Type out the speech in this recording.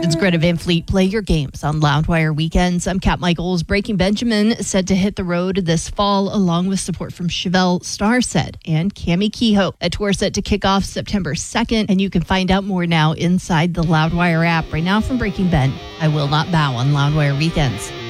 It's Greta Van Fleet. Play your games on Loudwire weekends. I'm Kat Michaels. Breaking Benjamin set to hit the road this fall, along with support from Chevelle, Starset, and Cami Kehoe. A tour set to kick off September 2nd, and you can find out more now inside the Loudwire app. Right now from Breaking Ben, I Will Not Bow on Loudwire weekends.